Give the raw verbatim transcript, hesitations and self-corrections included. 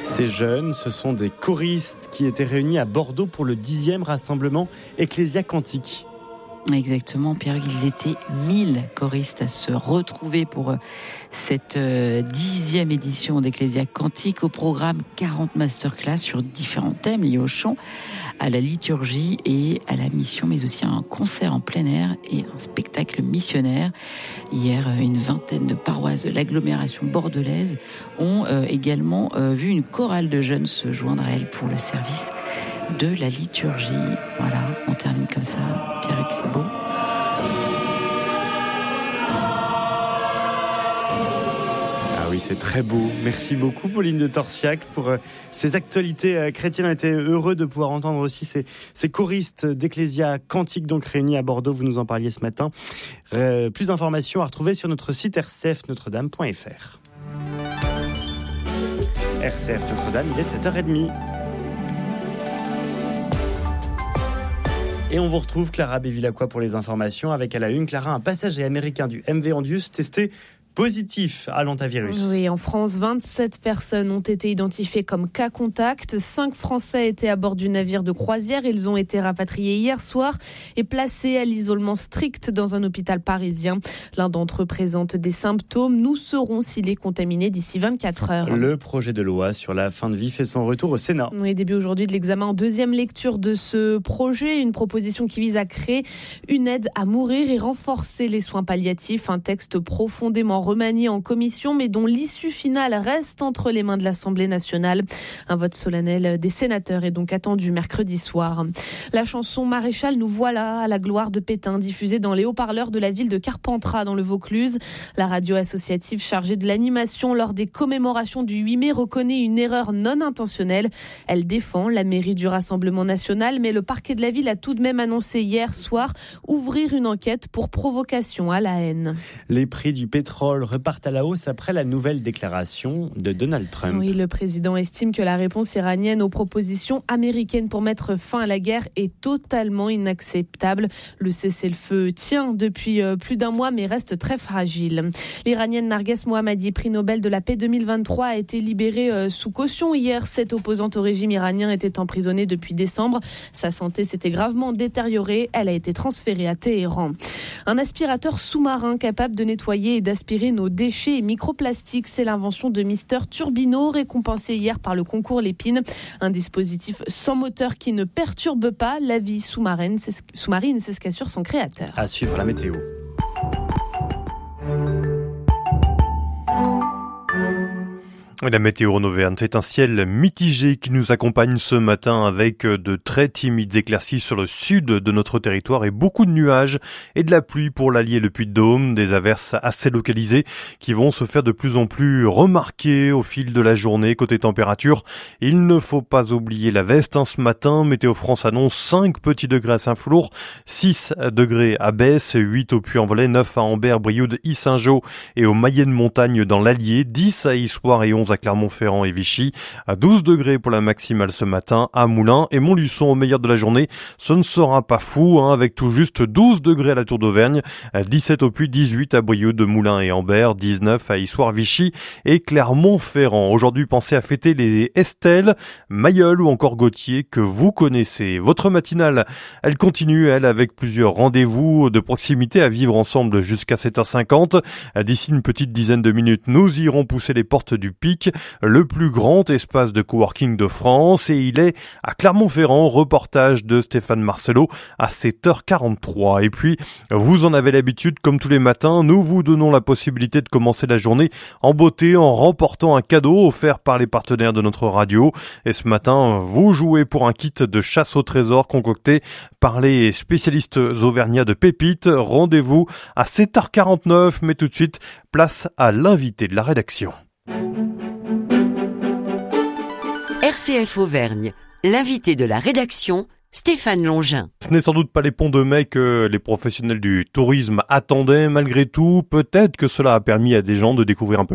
Ces jeunes, ce sont des choristes qui étaient réunis à Bordeaux pour le dixième rassemblement Ecclesia Cantique. Exactement, Pierre, ils étaient mille choristes à se retrouver pour cette dixième édition d'Ecclesia Cantique. Au programme, quarante masterclass sur différents thèmes liés au chant, à la liturgie et à la mission, mais aussi un concert en plein air et un spectacle missionnaire. Hier, une vingtaine de paroisses de l'agglomération bordelaise ont également vu une chorale de jeunes se joindre à elle pour le service de la liturgie. Voilà, on termine comme ça. Pierre, c'est beau. Ah oui, c'est très beau. Merci beaucoup, Pauline de Torsiac, pour euh, ces actualités euh, chrétiennes. On était heureux de pouvoir entendre aussi ces, ces choristes d'Ecclesia Cantique, donc réunis à Bordeaux. Vous nous en parliez ce matin. Euh, plus d'informations à retrouver sur notre site r c f notre dame point f r. R C F Notre-Dame, il est sept heures trente. Et on vous retrouve Clara Bévilacqua pour les informations. Avec à la une, Clara, un passager américain du M V Andius testé positif à l'hantavirus. Oui, en France, vingt-sept personnes ont été identifiées comme cas contact. Cinq Français étaient à bord du navire de croisière. Ils ont été rapatriés hier soir et placés à l'isolement strict dans un hôpital parisien. L'un d'entre eux présente des symptômes. Nous saurons s'il est contaminé d'ici vingt-quatre heures. Le projet de loi sur la fin de vie fait son retour au Sénat. Oui, début aujourd'hui de l'examen en deuxième lecture de ce projet. Une proposition qui vise à créer une aide à mourir et renforcer les soins palliatifs. Un texte profondément remanié en commission, mais dont l'issue finale reste entre les mains de l'Assemblée nationale. Un vote solennel des sénateurs est donc attendu mercredi soir. La chanson Maréchal, nous voilà à la gloire de Pétain, diffusée dans les haut-parleurs de la ville de Carpentras, dans le Vaucluse. La radio associative chargée de l'animation lors des commémorations du huit mai reconnaît une erreur non intentionnelle. Elle défend la mairie du Rassemblement national, mais le parquet de la ville a tout de même annoncé hier soir ouvrir une enquête pour provocation à la haine. Les prix du pétrole repartent à la hausse après la nouvelle déclaration de Donald Trump. Oui, le président estime que la réponse iranienne aux propositions américaines pour mettre fin à la guerre est totalement inacceptable. Le cessez-le-feu tient depuis plus d'un mois mais reste très fragile. L'Iranienne Narges Mohammadi, prix Nobel de la paix deux mille vingt-trois, a été libérée sous caution hier. Cette opposante au régime iranien était emprisonnée depuis décembre. Sa santé s'était gravement détériorée. Elle a été transférée à Téhéran. Un aspirateur sous-marin capable de nettoyer et d'aspirer nos déchets et microplastiques, c'est l'invention de Mister Turbino, récompensé hier par le concours Lépine. Un dispositif sans moteur qui ne perturbe pas la vie sous-marine, c'est ce, sous-marine, c'est ce qu'assure son créateur. À suivre la météo. La météo en Auvergne, c'est un ciel mitigé qui nous accompagne ce matin avec de très timides éclaircies sur le sud de notre territoire et beaucoup de nuages et de la pluie pour l'Allier le Puy-de-Dôme, des averses assez localisées qui vont se faire de plus en plus remarquer au fil de la journée. Côté température, il ne faut pas oublier la veste. Hein, ce matin, Météo France annonce cinq petits degrés à Saint-Flour, six degrés à Besse, huit au Puy-en-Velay, neuf à Ambert, Brioude, Yssingeaux et aux Mayenne Montagne dans l'Allier, dix à Issoire et onze à Clermont-Ferrand et Vichy, à douze degrés pour la maximale ce matin, à Moulins et Montluçon au meilleur de la journée. Ce ne sera pas fou, hein, avec tout juste douze degrés à la Tour d'Auvergne, dix-sept au Puy, dix-huit à Brioude, Moulins et Ambert, dix-neuf à Issoire, Vichy et Clermont-Ferrand. Aujourd'hui, pensez à fêter les Estelle, Mayol ou encore Gauthier que vous connaissez. Votre matinale, elle continue, elle, avec plusieurs rendez-vous de proximité à vivre ensemble jusqu'à sept heures cinquante. D'ici une petite dizaine de minutes, nous irons pousser les portes du Pic, le plus grand espace de coworking de France, et il est à Clermont-Ferrand. Reportage de Stéphane Marcello à sept heures quarante-trois. Et puis, vous en avez l'habitude, comme tous les matins, nous vous donnons la possibilité de commencer la journée en beauté en remportant un cadeau offert par les partenaires de notre radio. Et ce matin, vous jouez pour un kit de chasse au trésor concocté par les spécialistes auvergnats de pépites. Rendez-vous à sept heures quarante-neuf, mais tout de suite, place à l'invité de la rédaction. R C F Auvergne, l'invité de la rédaction, Stéphane Longin. Ce n'est sans doute pas les ponts de mai que les professionnels du tourisme attendaient. Malgré tout, peut-être que cela a permis à des gens de découvrir un peu